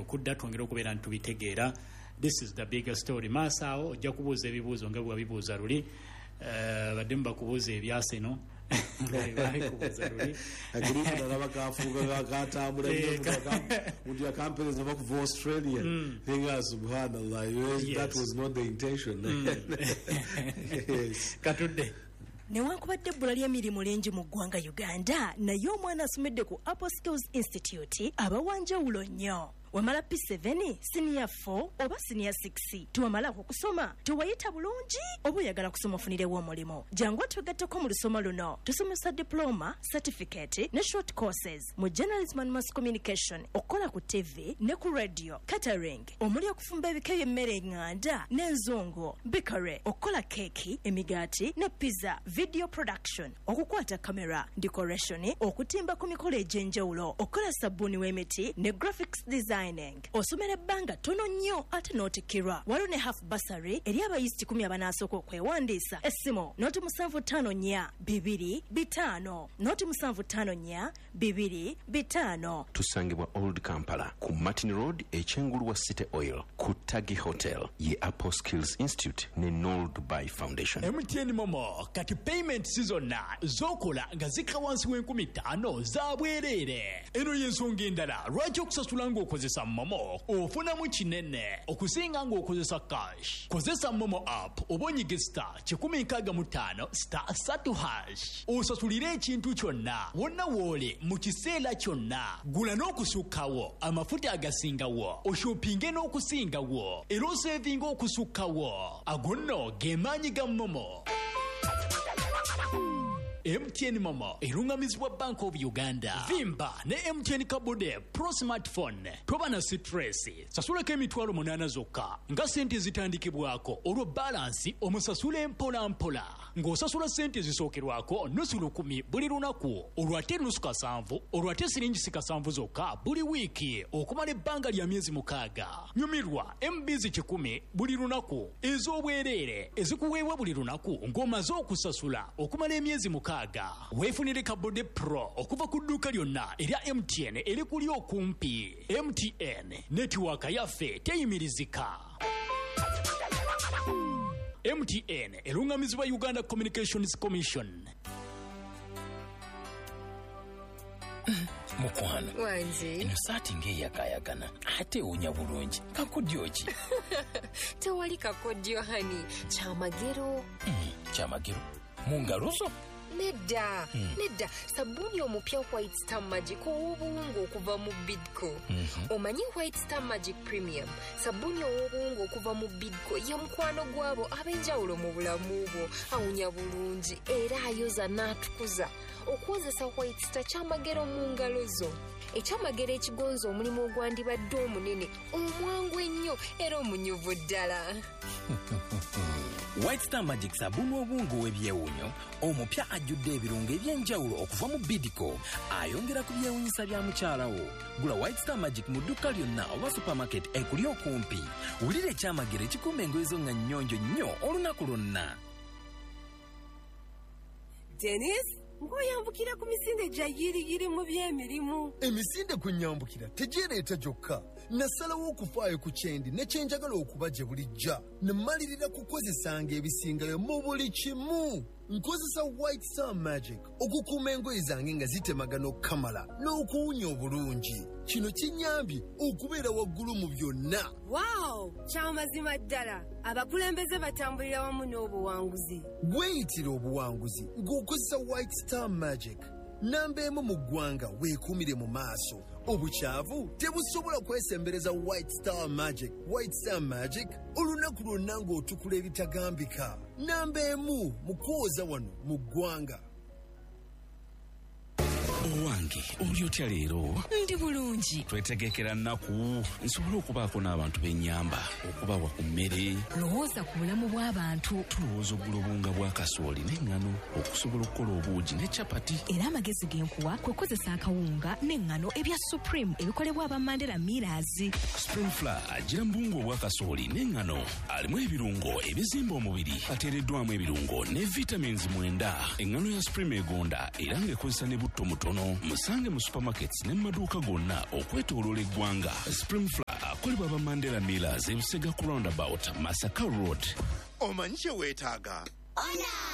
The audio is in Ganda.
okudda twongera okubeera ntubitegeera. This is the bigger story. Masaawo ojja kubuuza ebibuuzo nga bwe bibuuza luli badde bakubuuza ebyaseno kubuuza luli agirimu nalaba kafuuga kakatambula nnyo campaigns of Australia. Thinga subhanallah, that was not the intention. Yes. Katudde newankubadde ebbula ly'emirimu lingi mu ggwanga Uganda, naye omwana asomedde ku Apple Skills Institute abawanjawulo nnyo. Wamala P7, senior 4 oba senior 6, tuwamala okusoma tuwayita bulungi oba oyagala kusoma ofunirewo omulimo, jangu tugatteko mu lusoma luno. Tusomesa diploma, certificate ne short courses mu journalism and mass communication, okukola ku TV ne ku radio, catering, omuli okufumba ebika by'emmere enganda n'enzongo, bakery, okukola keki, emigaati ne pizza, video production, okukwata kamera, decoration, okutimba ku mikolo egy'enjawulo, okukola sabbuuni w'emiti ne graphics design. Osomera ebbanga tono nnyo ate n'otikirwa. Waliwo ne half bursary eri abayizi 10 abanasooka okwewandiisa. Essimu noti 754-225 noti 754-225. Tusangibwa Old Kampala ku Martin Road, Ekyengulu wa City Oil, ku Tagi Hotel, ye Apple Skills Institute ne Noel Dubai Foundation. MTN Momo kati payment season zokola nga zika wansi w'50 za bwereere. Eno y'ensonga endala lwaki okusasula ng'okozesa Momo ofunamu kinene okusinga ng'okozesa cash. Kozesa Momo app oba onyige *155*3#. Osasulire ekintu kyonna wonna woole mu kiseera kyonna. Gula n'okusukkawo amafuta agasingawo, oshoppinge n'okusingawo, era osevinga okusukkawo. Agonno ge maanyi ga Momo. MTN Momo erungamizibwa Bank of Uganda. Vimba ne MTN Kabode Pro Smartphone. Toba na stress. Sasuleko emitwalo 8 zokka. Nga sente zitandikibwako olwo balance omusasule mpola mpola. Ng'osasula sente zisookerwako nusu 10 buli lunaku. Olwo ate nusu 7, olwo ate siringi 7 zokka buli wiiki okumala ebbanga lya myezi 6. Nyumirwa MBs 10 buli lunaku. Ez'obwereere ezikuweebwa buli lunaku ng'omaze okusasula okumala emyezi 6. Weefunire Kabode Pro okuva ku dduuka lyonna erya MTN erikuli okumpi. MTN netiwaaka yaffe teyimirizika. MTN erungamizibwa Uganda Communications Commission. Mukwano wanze ino saati ng'eyakayagana ate ewunya bulungi. Kakodyo ki? Tewali kakodyo hani, kyamagero. Kyamagero mu ngalo zo? Nedda sabuni omupya White Star Magic ow'obuwungu okuva mu Bidco. Omanyi White Star Magic Premium sabuni ow'obuwungu okuva mu Bidco ye mukwano gwabo ab'enjawulo mu bulamu bwo. Awunya bulungi era ayoza n'atukuza. Okukozesa White Star kyamagero mu ngalo zo. Ekyamagero ekigonza omulimu ogwandibadde omunene, omwangu ennyo era omunyuvu ddala. White Star Magic sabuni obungu w'ebyewunyo omupya ajjudde ebirungo eby'enjawulo okuva mu Bidco, ayongera ku byewunyisa bya mukyalawo. Gula White Star Magic mu dduuka lyonna oba supermarket ekuli okumpi. Wulira ekyamagero ekikuuma engoye zo nga nnyonjo nnyo olunaku lwonna. Dennis, ngoyambukira ku misinde gya yiriyiri mu by'emirimu. Emisinde kunyambukira tegireeta gyokka. Nasalawo okufaayo ku kyendi ne kyenjagala okuba gye bulijja. Nemalirira kukozesanga ebisingayo mu buli kimu. Nkozesa White Star Magic okukuuma engoye zange nga zitemagana okukamala n'okuwunya obulungi. Kino kinyambye okubeera waggulu mu byonna. Wow, kyamazima ddala. Abakulembeze batambulira wamu n'obuwanguzi. Weeyitira obuwanguzi ng'okozesa White Star Magic. Namba emu mu ggwanga weekuumire mu maaso. Obukyavu tebusobola kwesembereza White Star Magic. White Star Magic olunaku lwonna ng'otukula ebitagambika. Namba emu mu kwoza wano mu ggwanga. Owange oli otya leero? Ndi bulungi. Twetegekera nnaku nsobola okubaako n'abantu b'ennyamba okubawa ku mmere. Lowooza ku bulamu bw'abantu. Tulowooza oggula obunga bwa kasooli n'eŋŋano okusobola okukola obuugi ne capati. Era amagezi genkuwa kwe kozesa akawunga n'eŋŋano ebya Supreme ebikolebwa aba Mandela Millers. Spring Flour agira mbungu obwa kasooli n'eŋŋano alimu ebirungo ebizimba omubiri, ateereddwamu ebirungo ne vitamins 9. Eŋŋano ya Supreme egonda era ng'ekozesa ne butto mutono katono musange mu supermarkets ne maduuka gonna okwetooloola eggwanga. Springflower akolebwa ba Mandela Millers ebisega ku roundabout Masaka Road. Omanyi kye weetaaga?